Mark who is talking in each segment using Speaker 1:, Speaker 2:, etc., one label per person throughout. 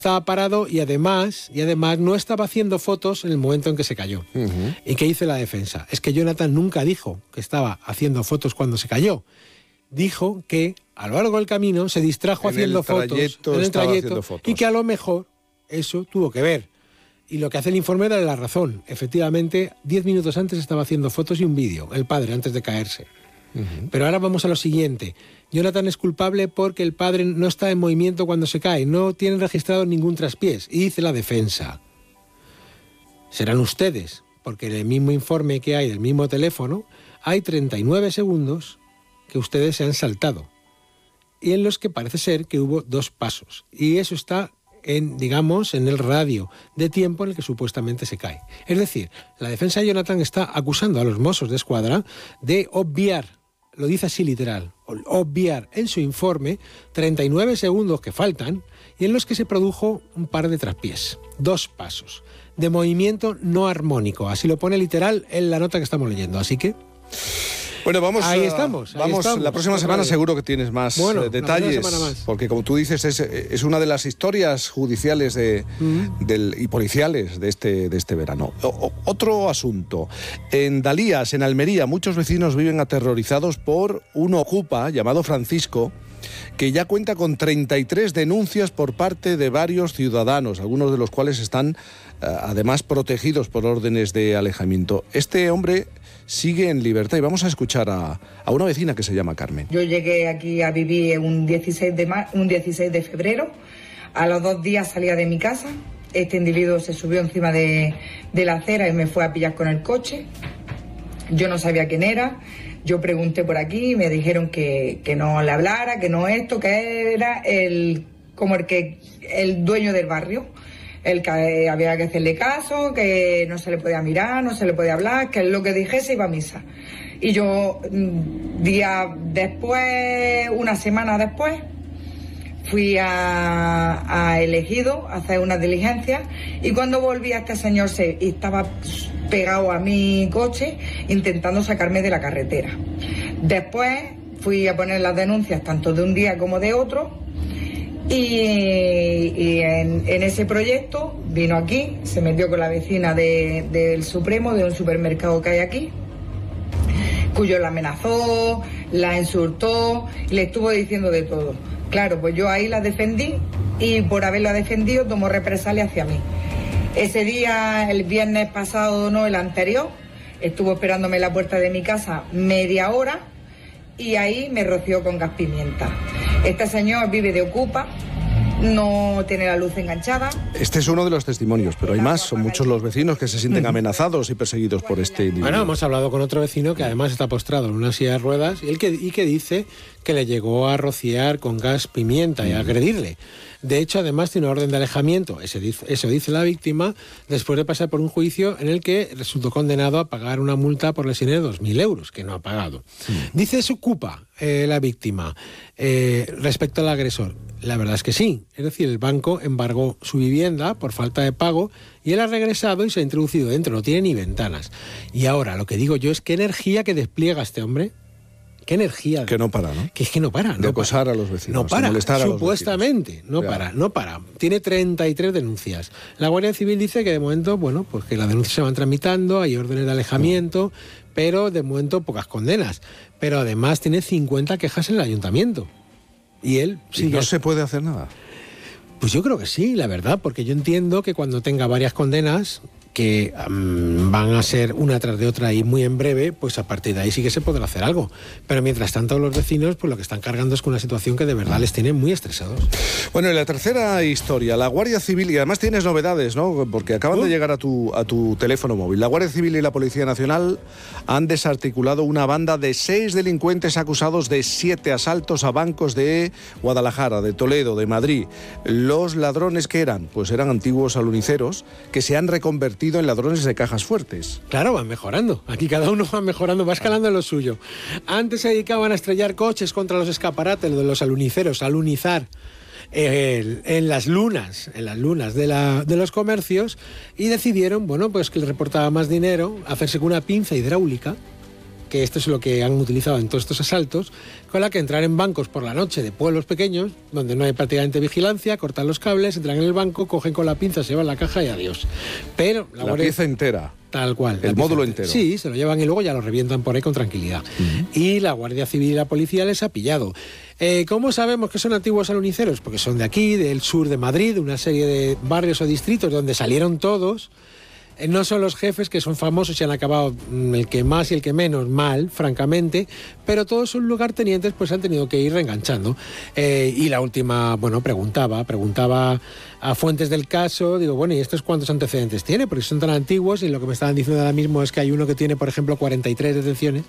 Speaker 1: estaba parado y además no estaba haciendo fotos en el momento en que se cayó. ¿Y qué hizo la defensa? Es que Jonathan nunca dijo que estaba haciendo fotos cuando se cayó. Dijo que a lo largo del camino se distrajo haciendo fotos en el trayecto y que a lo mejor eso tuvo que ver. Y lo que hace el informe da la razón. Efectivamente, 10 minutos antes estaba haciendo fotos y un vídeo, el padre, antes de caerse. Pero ahora vamos a lo siguiente. Jonathan es culpable porque el padre no está en movimiento cuando se cae, no tiene registrado ningún traspiés. Y dice la defensa: serán ustedes, porque en el mismo informe que hay del mismo teléfono hay 39 segundos que ustedes se han saltado y en los que parece ser que hubo 2 pasos. Y eso está en el radio de tiempo en el que supuestamente se cae. Es decir, la defensa de Jonathan está acusando a los Mossos de Escuadra de obviar, lo dice así literal, obviar en su informe 39 segundos que faltan y en los que se produjo un par de traspiés, 2 pasos de movimiento no armónico, así lo pone literal en la nota que estamos leyendo, así que...
Speaker 2: Bueno, vamos.
Speaker 1: Ahí estamos.
Speaker 2: La próxima semana seguro que tienes más detalles, porque como tú dices es una de las historias judiciales y policiales de este verano. Otro asunto. En Dalías, en Almería, muchos vecinos viven aterrorizados por un ocupa llamado Francisco, que ya cuenta con 33 denuncias por parte de varios ciudadanos, algunos de los cuales están además protegidos por órdenes de alejamiento. Este hombre sigue en libertad y vamos a escuchar a una vecina que se llama Carmen.
Speaker 3: Yo llegué aquí a vivir un 16 de febrero. A los 2 días salía de mi casa. Este individuo se subió encima de la acera y me fue a pillar con el coche. Yo no sabía quién era. Yo pregunté por aquí y me dijeron que no le hablara, que no esto, que era el dueño del barrio. El que había que hacerle caso, que no se le podía mirar, no se le podía hablar, que lo que dijese iba a misa. Y yo, una semana después, fui a Elegido a hacer una diligencia y cuando volví a este señor estaba pegado a mi coche intentando sacarme de la carretera. Después fui a poner las denuncias tanto de un día como de otro. Y en ese proyecto vino aquí, se metió con la vecina del Supremo, de un supermercado que hay aquí, cuyo la amenazó, la insultó, le estuvo diciendo de todo. Claro, pues yo ahí la defendí y por haberla defendido tomó represalia hacia mí. Ese día, el viernes pasado, no, el anterior, estuvo esperándome en la puerta de mi casa media hora y ahí me roció con gas pimienta. Este señor vive de ocupa, no tiene la luz enganchada.
Speaker 2: Este es uno de los testimonios, pero hay más. Son muchos los vecinos que se sienten amenazados y perseguidos por este individuo.
Speaker 1: Bueno, hemos hablado con otro vecino que además está postrado en una silla de ruedas y que dice que le llegó a rociar con gas pimienta y a agredirle. De hecho, además tiene una orden de alejamiento, eso dice la víctima, después de pasar por un juicio en el que resultó condenado a pagar una multa por lesiones de 2.000 euros, que no ha pagado. Dice su culpa la víctima respecto al agresor. La verdad es que sí. Es decir, el banco embargó su vivienda por falta de pago y él ha regresado y se ha introducido dentro, no tiene ni ventanas. Y ahora, lo que digo yo es qué energía que despliega este hombre. ¿Qué energía?
Speaker 2: Que no para, ¿no?
Speaker 1: Que es que no para.
Speaker 2: De acosar a los vecinos.
Speaker 1: No para,
Speaker 2: de molestar a los
Speaker 1: supuestamente.
Speaker 2: vecinos.
Speaker 1: No para. Tiene 33 denuncias. La Guardia Civil dice que de momento, bueno, pues que las denuncias se van tramitando, hay órdenes de alejamiento, pero de momento pocas condenas. Pero además tiene 50 quejas en el ayuntamiento. Y él sigue.
Speaker 2: ¿Y no se puede hacer nada?
Speaker 1: Pues yo creo que sí, la verdad, porque yo entiendo que cuando tenga varias condenas, que van a ser una tras de otra y muy en breve, pues a partir de ahí sí que se podrá hacer algo. Pero mientras tanto los vecinos pues lo que están cargando es con una situación que de verdad les tiene muy estresados.
Speaker 2: Bueno, y la tercera historia, la Guardia Civil, y además tienes novedades, ¿no? Porque acaban de llegar a tu teléfono móvil. La Guardia Civil y la Policía Nacional han desarticulado una banda de 6 delincuentes acusados de 7 asaltos a bancos de Guadalajara, de Toledo, de Madrid. Los ladrones, ¿qué eran? Pues eran antiguos aluniceros que se han reconvertido en ladrones de cajas fuertes.
Speaker 1: Claro, van mejorando. Aquí cada uno va mejorando, va escalando en lo suyo. Antes se dedicaban a estrellar coches contra los escaparates de los aluniceros, a alunizar en las lunas de los comercios, y decidieron, bueno, pues que les reportaba más dinero hacerse con una pinza hidráulica que esto es lo que han utilizado en todos estos asaltos, con la que entrar en bancos por la noche de pueblos pequeños, donde no hay prácticamente vigilancia, cortan los cables, entran en el banco, cogen con la pinza, se llevan la caja y adiós. Pero
Speaker 2: la pieza entera.
Speaker 1: Tal cual.
Speaker 2: El módulo entero.
Speaker 1: Sí, se lo llevan y luego ya lo revientan por ahí con tranquilidad. Y la Guardia Civil y la policía les ha pillado. ¿Cómo sabemos que son antiguos aluniceros? Porque son de aquí, del sur de Madrid, una serie de barrios o distritos donde salieron todos. No son los jefes, que son famosos y han acabado el que más y el que menos mal, francamente, pero todos sus lugartenientes pues han tenido que ir reenganchando. Y la última, preguntaba a fuentes del caso, digo, bueno, ¿y estos cuántos antecedentes tiene? Porque son tan antiguos, y lo que me estaban diciendo ahora mismo es que hay uno que tiene, por ejemplo, 43 detenciones.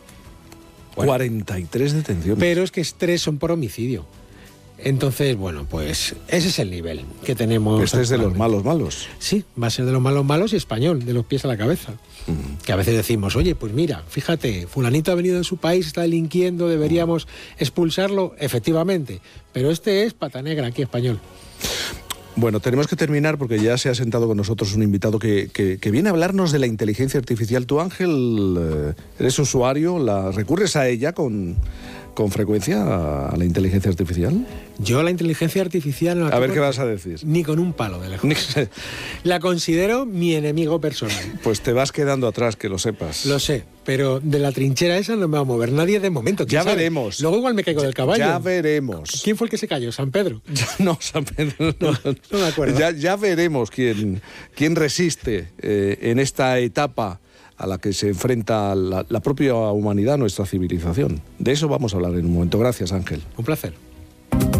Speaker 2: 43 detenciones.
Speaker 1: Pero es que 3 son por homicidio. Entonces, pues ese es el nivel que tenemos.
Speaker 2: Este es de los malos.
Speaker 1: Sí, va a ser de los malos y español, de los pies a la cabeza. Que a veces decimos, oye, pues mira, fíjate, fulanito ha venido de su país, está delinquiendo, deberíamos expulsarlo, efectivamente. Pero este es pata negra aquí, español.
Speaker 2: Bueno, tenemos que terminar porque ya se ha sentado con nosotros un invitado que viene a hablarnos de la inteligencia artificial. Tú, Ángel, eres usuario, ¿recurres a ella con frecuencia, a la inteligencia artificial?
Speaker 1: Yo la inteligencia artificial no la
Speaker 2: A ver qué vas a decir.
Speaker 1: Ni con un palo de lejos. La considero mi enemigo personal.
Speaker 2: Pues te vas quedando atrás, que lo sepas.
Speaker 1: Lo sé, pero de la trinchera esa no me va a mover nadie de momento.
Speaker 2: Ya veremos.
Speaker 1: Luego igual me caigo del caballo.
Speaker 2: Ya veremos.
Speaker 1: ¿Quién fue el que se cayó? ¿San Pedro?
Speaker 2: No, San Pedro.
Speaker 1: No me acuerdo.
Speaker 2: Ya veremos quién resiste en esta etapa a la que se enfrenta la propia humanidad, nuestra civilización. De eso vamos a hablar en un momento. Gracias, Ángel.
Speaker 1: Un placer.